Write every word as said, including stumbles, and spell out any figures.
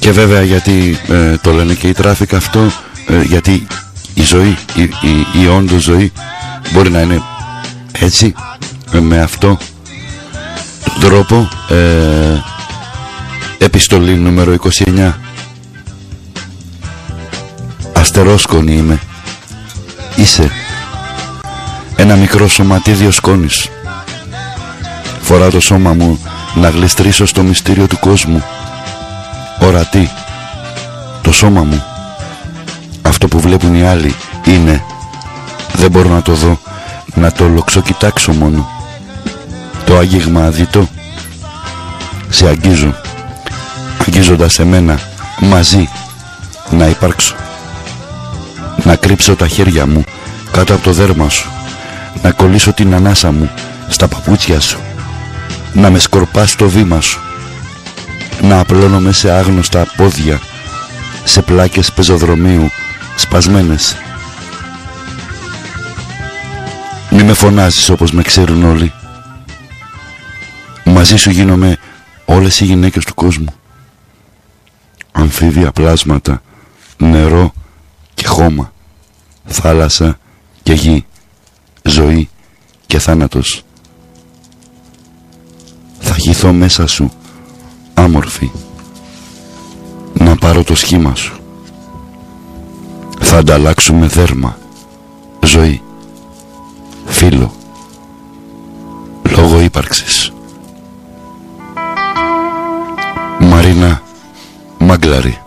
Και βέβαια γιατί ε, το λένε και οι τράφικ αυτό, ε, γιατί η ζωή, η, η, η όντως ζωή μπορεί να είναι έτσι, ε, με αυτό τον τρόπο. ε, Επιστολή νούμερο είκοσι εννιά. Αστερόσκονη είμαι. Είσαι ένα μικρό σωματίδιο σκόνης. Φορά το σώμα μου να γλιστρήσω στο μυστήριο του κόσμου. Ορατή το σώμα μου. Αυτό που βλέπουν οι άλλοι είναι. Δεν μπορώ να το δω, να το λοξοκοιτάξω μόνο. Το άγγιγμα αδειτό. Σε αγγίζω, αγγίζοντας εμένα μαζί να υπάρξω. Να κρύψω τα χέρια μου κάτω από το δέρμα σου. Να κολλήσω την ανάσα μου στα παπούτσια σου. Να με σκορπάς το βήμα σου. Να απλώνομαι σε άγνωστα πόδια, σε πλάκες πεζοδρομίου σπασμένες. Μη με φωνάζεις όπως με ξέρουν όλοι. Μαζί σου γίνομαι όλες οι γυναίκες του κόσμου. Αμφίβια πλάσματα, νερό και χώμα, θάλασσα και γη, ζωή και θάνατος. Θα χυθώ μέσα σου, άμορφη, να πάρω το σχήμα σου. Θα ανταλλάξουμε δέρμα, ζωή, φίλο, λόγο ύπαρξης. Μαρίνα Μάγκλαρη.